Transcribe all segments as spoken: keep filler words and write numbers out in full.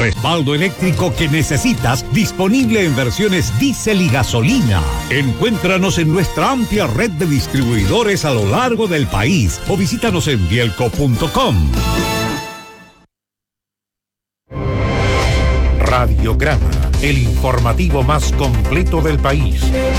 Respaldo eléctrico que necesitas, disponible en versiones diésel y gasolina. Encuéntranos en nuestra amplia red de distribuidores a lo largo del país o visítanos en bielco punto com. Radiograma, el informativo más completo del país.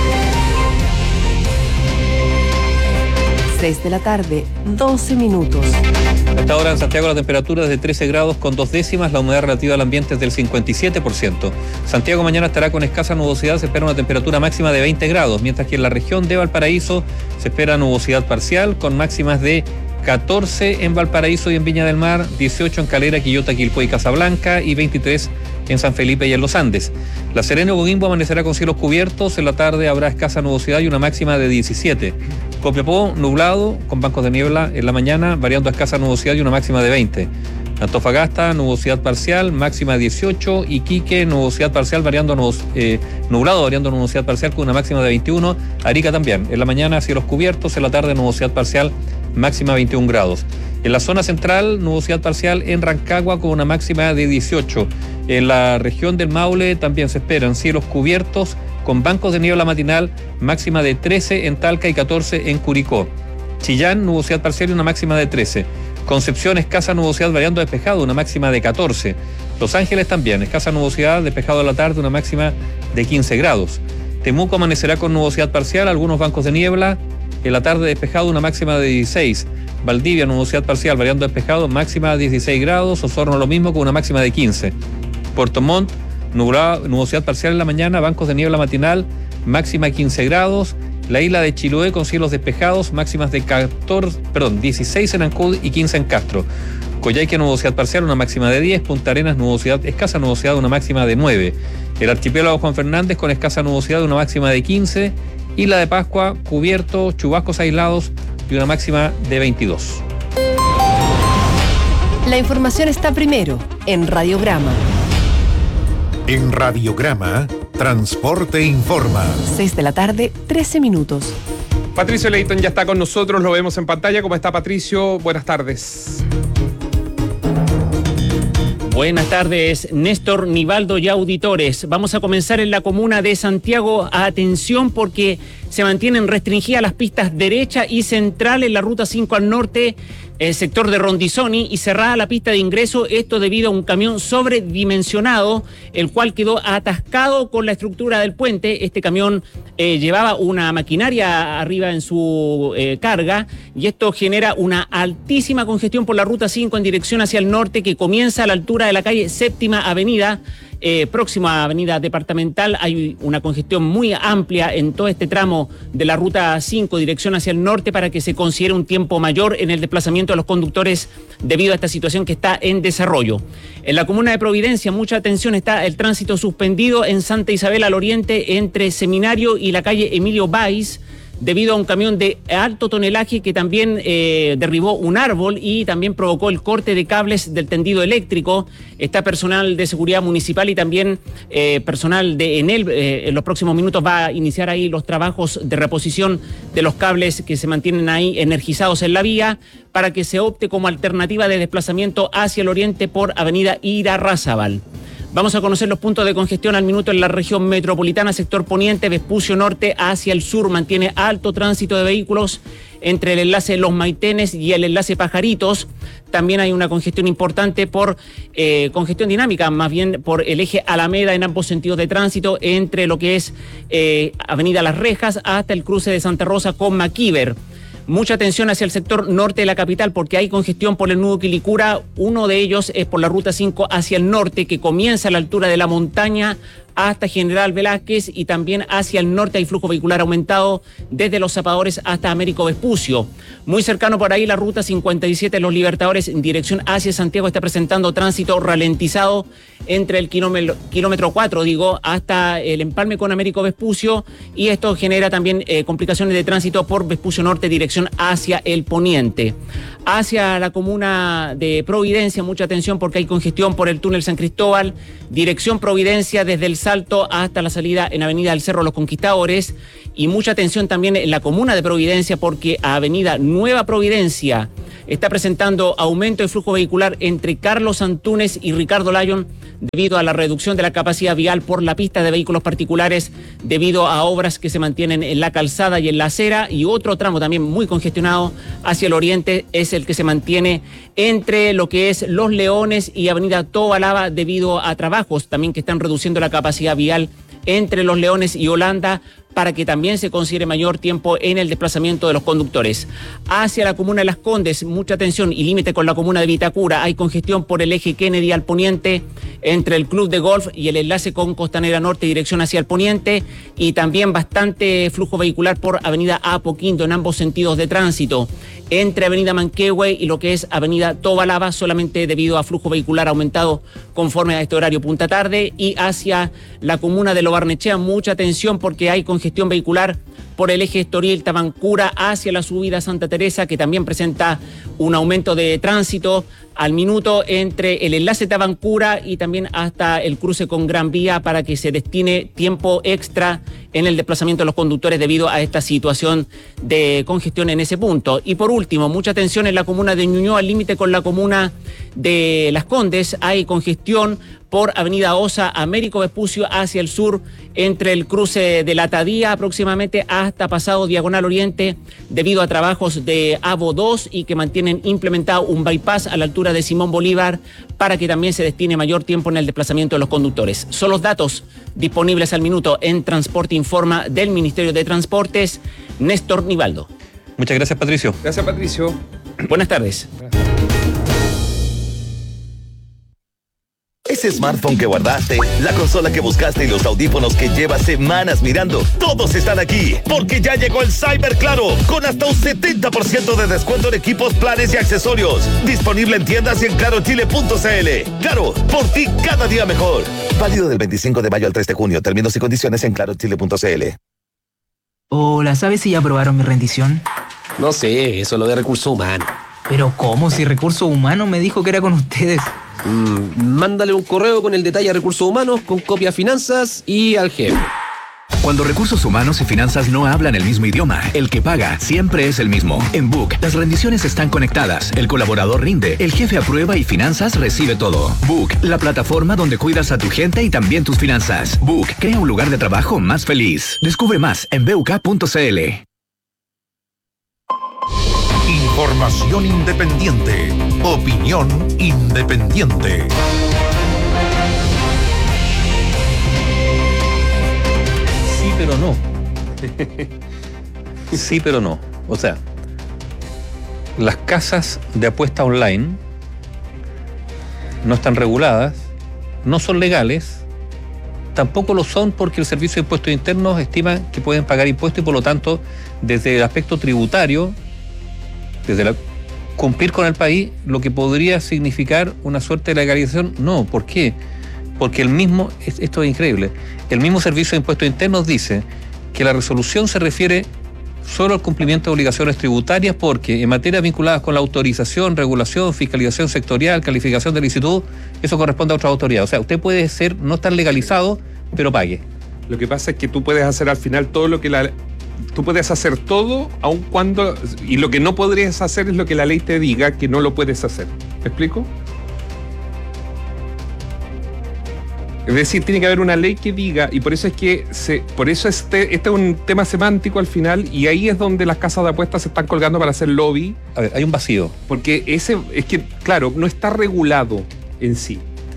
seis de la tarde, doce minutos. A esta hora en Santiago la temperatura es de trece grados con dos décimas, la humedad relativa al ambiente es del cincuenta y siete por ciento. Santiago mañana estará con escasa nubosidad, se espera una temperatura máxima de veinte grados, mientras que en la región de Valparaíso se espera nubosidad parcial con máximas de catorce en Valparaíso y en Viña del Mar, dieciocho en Calera, Quillota, Quilpué y Casablanca y veintitrés en San Felipe y en los Andes. La Serena y Coquimbo amanecerá con cielos cubiertos, en la tarde habrá escasa nubosidad y una máxima de diecisiete. Copiapó, nublado, con bancos de niebla en la mañana, variando a escasa nubosidad y una máxima de veinte. Antofagasta, nubosidad parcial, máxima de dieciocho. Iquique, nubosidad parcial, variando eh, nublado, variando nubosidad parcial con una máxima de veintiuno. Arica también, en la mañana cielos cubiertos, en la tarde nubosidad parcial, máxima veintiún grados. En la zona central, nubosidad parcial en Rancagua con una máxima de dieciocho. En la región del Maule también se esperan cielos cubiertos con bancos de niebla matinal, máxima de trece en Talca y catorce en Curicó. Chillán, nubosidad parcial y una máxima de trece. Concepción, escasa nubosidad variando despejado, una máxima de catorce. Los Ángeles también, escasa nubosidad, despejado a la tarde, una máxima de quince grados. Temuco amanecerá con nubosidad parcial, algunos bancos de niebla, en la tarde despejado, una máxima de dieciséis. Valdivia, nubosidad parcial, variando despejado, máxima de dieciséis grados. Osorno lo mismo con una máxima de quince. Puerto Montt, nublado, nubosidad parcial en la mañana, bancos de niebla matinal, máxima quince grados. La isla de Chiloé con cielos despejados, máximas de catorce, perdón, dieciséis en Ancud y quince en Castro. Coyhaique, nubosidad parcial, una máxima de diez. Punta Arenas, nubosidad, escasa nubosidad, una máxima de nueve. El archipiélago Juan Fernández con escasa nubosidad, una máxima de quince. Isla de Pascua, cubierto, chubascos aislados y una máxima de veintidós. La información está primero en Radiograma. En Radiograma, Transporte Informa. seis de la tarde, trece minutos. Patricio Leighton ya está con nosotros, lo vemos en pantalla. ¿Cómo está, Patricio? Buenas tardes. Buenas tardes, Néstor, Nivaldo y auditores. Vamos a comenzar en la comuna de Santiago. Atención porque se mantienen restringidas las pistas derecha y central en la ruta cinco al norte, el sector de Rondizoni, y cerrada la pista de ingreso, esto debido a un camión sobredimensionado, el cual quedó atascado con la estructura del puente. Este camión eh, llevaba una maquinaria arriba en su eh, carga, y esto genera una altísima congestión por la ruta cinco en dirección hacia el norte, que comienza a la altura de la calle Séptima Avenida. Eh, próximo a Avenida Departamental hay una congestión muy amplia en todo este tramo de la ruta cinco, dirección hacia el norte, para que se considere un tiempo mayor en el desplazamiento de los conductores debido a esta situación que está en desarrollo. En la comuna de Providencia, mucha atención, está el tránsito suspendido en Santa Isabel al oriente entre Seminario y la calle Emilio Báez, debido a un camión de alto tonelaje que también eh, derribó un árbol y también provocó el corte de cables del tendido eléctrico. Está personal de seguridad municipal y también eh, personal de Enel. Eh, en los próximos minutos va a iniciar ahí los trabajos de reposición de los cables que se mantienen ahí energizados en la vía, para que se opte como alternativa de desplazamiento hacia el oriente por Avenida Irarrázaval. Vamos a conocer los puntos de congestión al minuto en la región metropolitana, sector poniente, Vespucio Norte hacia el sur, mantiene alto tránsito de vehículos entre el enlace Los Maitenes y el enlace Pajaritos. También hay una congestión importante por eh, congestión dinámica, más bien por el eje Alameda en ambos sentidos de tránsito, entre lo que es eh, Avenida Las Rejas hasta el cruce de Santa Rosa con Maquíver. Mucha atención hacia el sector norte de la capital porque hay congestión por el nudo Quilicura. Uno de ellos es por la ruta cinco hacia el norte, que comienza a la altura de la montaña hasta General Velázquez, y también hacia el norte hay flujo vehicular aumentado desde Los Zapadores hasta Américo Vespucio. Muy cercano por ahí la ruta cincuenta y siete Los Libertadores en dirección hacia Santiago está presentando tránsito ralentizado entre el kilómetro, kilómetro cuatro, digo, hasta el empalme con Américo Vespucio, y esto genera también eh, complicaciones de tránsito por Vespucio Norte, dirección hacia el poniente. Hacia la comuna de Providencia, mucha atención porque hay congestión por el túnel San Cristóbal, dirección Providencia desde el Salto hasta la salida en Avenida del Cerro Los Conquistadores, y mucha atención también en la comuna de Providencia porque a Avenida Nueva Providencia está presentando aumento de flujo vehicular entre Carlos Antúnez y Ricardo Lyon debido a la reducción de la capacidad vial por la pista de vehículos particulares debido a obras que se mantienen en la calzada y en la acera, y otro tramo también muy congestionado hacia el oriente es el que se mantiene entre lo que es Los Leones y Avenida Tobalaba debido a trabajos también que están reduciendo la capacidad vial entre Los Leones y Holanda, para que también se considere mayor tiempo en el desplazamiento de los conductores. Hacia la comuna de Las Condes, mucha atención y límite con la comuna de Vitacura. Hay congestión por el eje Kennedy al poniente, entre el Club de Golf y el enlace con Costanera Norte, dirección hacia el poniente, y también bastante flujo vehicular por Avenida Apoquindo en ambos sentidos de tránsito. Entre Avenida Manquehue y lo que es Avenida Tobalaba, solamente debido a flujo vehicular aumentado conforme a este horario punta tarde. Y hacia la comuna de Lo Barnechea, mucha atención porque hay congestión vehicular por el eje Estoril Tabancura hacia la subida Santa Teresa, que también presenta un aumento de tránsito al minuto entre el enlace Tabancura y también hasta el cruce con Gran Vía, para que se destine tiempo extra en el desplazamiento de los conductores debido a esta situación de congestión en ese punto. Y por último, mucha atención en la comuna de Ñuñoa, al límite con la comuna de Las Condes. Hay congestión por Avenida Osa, Américo Vespucio hacia el sur, entre el cruce de la Tadía aproximadamente hasta pasado Diagonal Oriente, debido a trabajos de AVO dos y que mantienen implementado un bypass a la altura de Simón Bolívar, para que también se destine mayor tiempo en el desplazamiento de los conductores. Son los datos disponibles al minuto en Transporte Informa del Ministerio de Transportes. Néstor Nivaldo. Muchas gracias, Patricio. Gracias, Patricio. Buenas tardes. Ese smartphone que guardaste, la consola que buscaste y los audífonos que llevas semanas mirando, todos están aquí, porque ya llegó el Cyber Claro, con hasta un setenta por ciento de descuento en equipos, planes y accesorios. Disponible en tiendas y en claro chile punto c l. Claro, por ti cada día mejor. Válido del veinticinco de mayo al tres de junio. Términos y condiciones en claro chile punto c l. Hola, ¿sabes si ya aprobaron mi rendición? No sé, eso es lo de recursos humanos. Pero ¿cómo? Si recursos humanos me dijo que era con ustedes. Mm, mándale un correo con el detalle a recursos humanos, con copia a finanzas y al jefe. Cuando recursos humanos y finanzas no hablan el mismo idioma, el que paga siempre es el mismo. En Book, las rendiciones están conectadas, el colaborador rinde, el jefe aprueba y finanzas recibe todo. Book, la plataforma donde cuidas a tu gente y también tus finanzas. Book, crea un lugar de trabajo más feliz. Descubre más en b u k punto c l. Información independiente. Opinión independiente. Sí, pero no. Sí, pero no. O sea, las casas de apuesta online no están reguladas, no son legales, tampoco lo son porque el Servicio de Impuestos Internos estima que pueden pagar impuestos y por lo tanto, desde el aspecto tributario, desde la, cumplir con el país, lo que podría significar una suerte de legalización, no. ¿Por qué? Porque el mismo, esto es increíble, el mismo Servicio de Impuestos Internos dice que la resolución se refiere solo al cumplimiento de obligaciones tributarias, porque en materias vinculadas con la autorización, regulación, fiscalización sectorial, calificación de licitud, eso corresponde a otra autoridad. O sea, usted puede ser, no estar legalizado, pero pague. Lo que pasa es que tú puedes hacer al final todo lo que la... Tú puedes hacer todo, aun cuando... Y lo que no podrías hacer es lo que la ley te diga que no lo puedes hacer. ¿Me explico? Es decir, tiene que haber una ley que diga, y por eso es que se, por eso este, este es un tema semántico al final, y ahí es donde las casas de apuestas se están colgando para hacer lobby. A ver, hay un vacío. Porque ese, es que, claro, no está regulado en sí.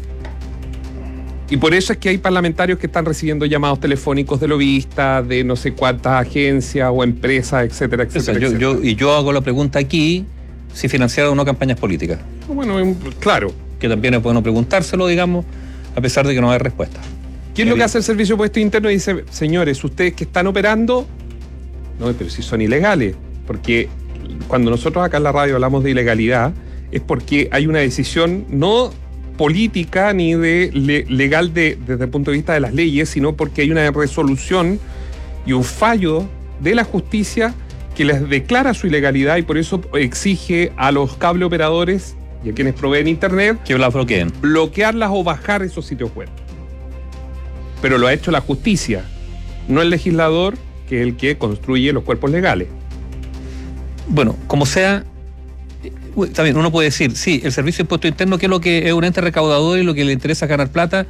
Y por eso es que hay parlamentarios que están recibiendo llamados telefónicos de lobistas, de no sé cuántas agencias o empresas, etcétera, etcétera. O sea, yo, etcétera. yo, y yo hago la pregunta aquí, si financiaron o no campañas políticas. Bueno, claro. Que también es bueno preguntárselo, digamos, a pesar de que no hay respuesta. ¿Qué es lo que hace el Servicio de Impuestos Internos? Dice, señores, ustedes que están operando, no, pero si son ilegales, porque cuando nosotros acá en la radio hablamos de ilegalidad, es porque hay una decisión no política ni de le, legal de, desde el punto de vista de las leyes, sino porque hay una resolución y un fallo de la justicia que les declara su ilegalidad, y por eso exige a los cable operadores y a quienes proveen internet que la bloqueen, bloquearlas o bajar esos sitios web. Pero lo ha hecho la justicia, no el legislador, que es el que construye los cuerpos legales. Bueno, como sea, También uno puede decir, sí, el Servicio de Impuesto Interno, que es lo que es un ente recaudador y lo que le interesa es ganar plata,